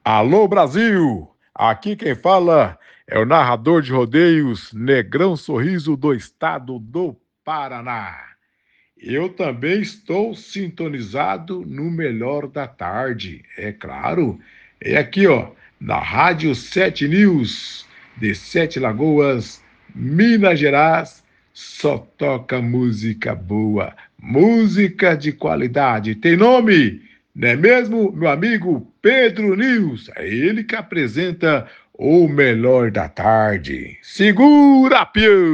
Alô Brasil! Aqui quem fala é o narrador de rodeios Negrão Sorriso do estado do Paraná. Eu também estou sintonizado no melhor da tarde, é claro. É aqui, ó, na Rádio 7 News, de Sete Lagoas, Minas Gerais, só toca música boa, música de qualidade. Tem nome, não é mesmo, meu amigo Pedro News? É ele que apresenta o melhor da tarde. Segura, Pio!